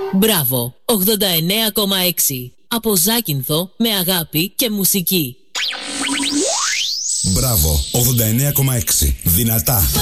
Μπράβο, 89,6. Από Ζάκυνθο με αγάπη και μουσική. Μπράβο, 89,6. Δυνατά.